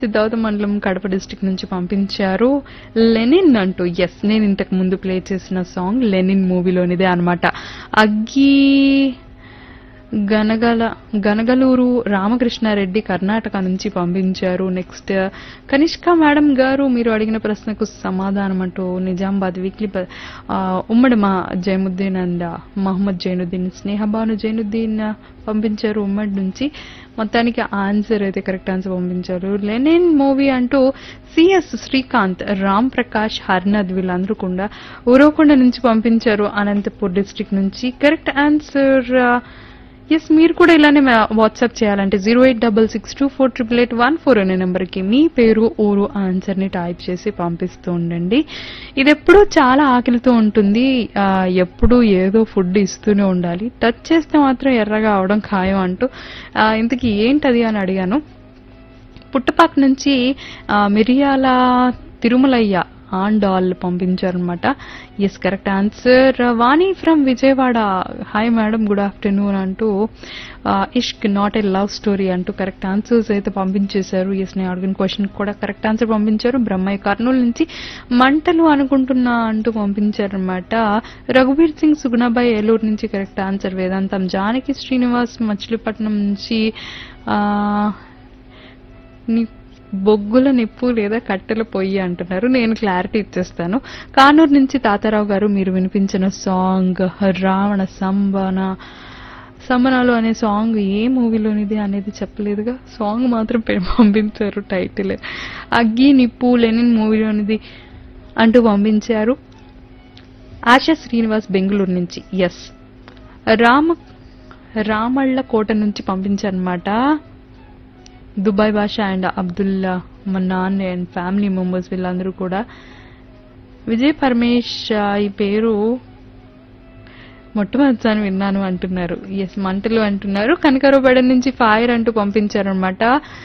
సిద్ధార్థ మండలం కడప డిస్ట్రిక్ట్ నుంచి పంపించారు. లెనిన్ అంటూ. ఎస్, నేను ఇంతకు ముందు ప్లే చేసిన సాంగ్ లెనిన్ మూవీలోనిదే అన్నమాట. అగ్గి గనగలూరు రామకృష్ణారెడ్డి కర్ణాటక నుంచి పంపించారు. నెక్స్ట్ కనిష్క మేడం గారు, మీరు అడిగిన ప్రశ్నకు సమాధానం అంటూ నిజామాబాద్ వీక్లీ ఉమ్మడి మా జైనుద్దీన్ అండ్ మహమ్మద్ జైనుద్దీన్, స్నేహబాను జైనుద్దీన్ పంపించారు ఉమ్మడి నుంచి. మొత్తానికి ఆన్సర్ అయితే కరెక్ట్ ఆన్సర్ పంపించారు. లెనిన్ మూవీ అంటూ సిఎస్ శ్రీకాంత్, రామ్ ప్రకాష్, హర్నద్ వీళ్ళందరూ కూడా ఉరవకొండ నుంచి పంపించారు అనంతపూర్ డిస్ట్రిక్ట్ నుంచి. Correct answer. ఎస్, మీరు కూడా ఇలానే వాట్సాప్ చేయాలంటే 08662488814 అనే నెంబర్కి మీ పేరు ఊరు ఆన్సర్ ని టైప్ చేసి పంపిస్తూ ఉండండి. ఇది ఎప్పుడూ చాలా ఆకలితో ఉంటుంది, ఎప్పుడు ఏదో ఫుడ్ ఇస్తూనే ఉండాలి, టచ్ చేస్తే మాత్రం ఎర్రగా అవడం ఖాయం అంటూ ఇంతకీ ఏంటది అని అడిగాను. పుట్టపాక నుంచి మిరియాల తిరుమలయ్య ఆండాల్ పంపించారనమాట. Yes, correct answer. Vani from Vijayawada, hi madam good afternoon అంటూ ఇష్క్ నాట్ ఏ లవ్ స్టోరీ అంటూ కరెక్ట్ ఆన్సర్స్ అయితే పంపించేశారు. ఎస్, నేను అడిగిన క్వశ్చన్ కూడా కరెక్ట్ ఆన్సర్ పంపించారు. బ్రహ్మయ్య కర్నూలు నుంచి మంటలు అనుకుంటున్నా అంటూ పంపించారనమాట. రఘువీర్ సింగ్ సుగుణాబాయి ఏలూరు నుంచి కరెక్ట్ ఆన్సర్. వేదాంతం జానకి శ్రీనివాస్ మచిలీపట్నం నుంచి బొగ్గుల నిప్పు లేదా కట్టెల పొయ్యి అంటున్నారు. నేను క్లారిటీ ఇచ్చేస్తాను. కానూరు నుంచి తాతారావు గారు, మీరు వినిపించిన సాంగ్ రావణ సంబనాలు అనే సాంగ్ ఏ మూవీలోనిది అనేది చెప్పలేదుగా, సాంగ్ మాత్రం పంపించారు టైటిల్. అగ్గి నిప్పు లెనిన్ మూవీలోనిది అంటూ పంపించారు. ఆశా శ్రీనివాస్ బెంగళూరు నుంచి. ఎస్, రామళ్ళ కోట నుంచి పంపించారనమాట. దుబాయ్ భాష and Abdullah Mannan and family members వీళ్ళందరూ కూడా. విజయ్ పరమేష్ ఈ పేరు మొట్టమొదటిసారి విన్నాను అంటున్నారు. ఎస్, మంటలు అంటున్నారు. కనకరావుపేట నుంచి ఫైర్ అంటూ పంపించారనమాట.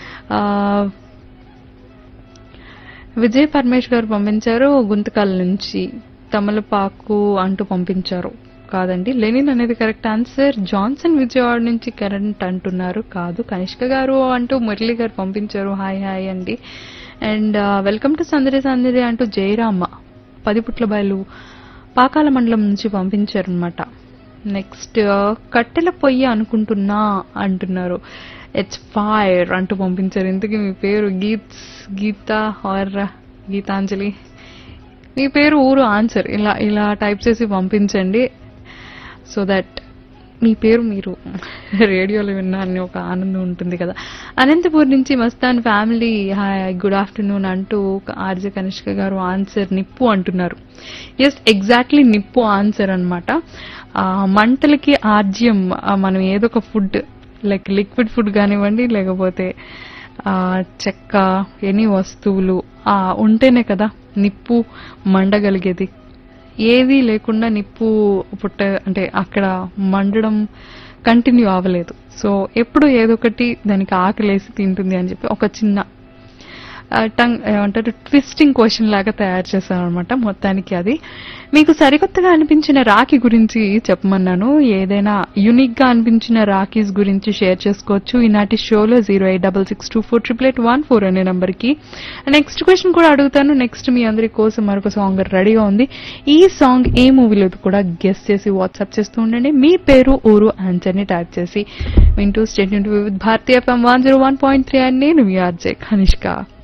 విజయ్ పరమేష్ గారు పంపించారు గుంతకల్ నుంచి. తమలపాకు అంటూ పంపించారు. కాదండి, లెనిన్ అనేది కరెక్ట్ ఆన్సర్. జాన్సన్ విజయవాడ నుంచి కరెంట్ అంటున్నారు. కాదు. కనిష్క గారు అంటూ మురళి గారు పంపించారు. హాయ్ హాయ్ అండి. అండ్ వెల్కమ్ టు సందడి అంటూ జయరామ పదిపుట్ల బయలు పాకాల మండలం నుంచి పంపించారనమాట. నెక్స్ట్ కట్టెల పొయ్యి అనుకుంటున్నా అంటున్నారు. ఇట్స్ ఫైర్ అంటూ పంపించారు. ఇంతకీ మీ పేరు గీత ఆర్ గీతాంజలి, మీ పేరు ఊరు ఆన్సర్ ఇలా టైప్ చేసి పంపించండి. సో దట్ మీ పేరు మీరు రేడియోలో విన్నా అని ఒక ఆనందం ఉంటుంది కదా. అనంతపూర్ నుంచి Mastan family, hi good afternoon అంటూ ఆర్జే కనిష్క గారు ఆన్సర్ నిప్పు అంటున్నారు. ఎస్, ఎగ్జాక్ట్లీ నిప్పు ఆన్సర్ అనమాట. మంటలకి ఆర్జ్యం మనం ఏదో ఒక ఫుడ్ లైక్ లిక్విడ్ ఫుడ్ కానివ్వండి, లేకపోతే చెక్క ఎనీ వస్తువులు ఉంటేనే కదా నిప్పు మండగలిగేది. ఏది లేకుండా నిప్పు అంటే అక్కడ మండడం కంటిన్యూ అవ్వలేదు. సో ఎప్పుడు ఏదో ఒకటి దానికి ఆకలేసి తింటుంది అని చెప్పి ఒక చిన్న ఏమంటారు ట్విస్టింగ్ క్వశ్చన్ లాగా తయారు చేశాను అనమాట. మొత్తానికి అది మీకు సరికొత్తగా అనిపించిన రాఖీ గురించి చెప్పమన్నాను. ఏదైనా యూనిక్ గా అనిపించిన రాఖీస్ గురించి షేర్ చేసుకోవచ్చు ఈనాటి షోలో 08662488814 అనే నంబర్కి. నెక్స్ట్ క్వశ్చన్ కూడా అడుగుతాను. నెక్స్ట్ మీ అందరి కోసం మరొక సాంగ్ రెడీగా ఉంది. ఈ సాంగ్ ఏ మూవీలో కూడా గెస్ చేసి వాట్సాప్ చేస్తూ ఉండండి. మీ పేరు ఊరు ఆన్సర్ ని టైప్ చేసి వింటూ state with Bharatiya FM 101.3 and నేను మీ ఆర్జే కనిష్క.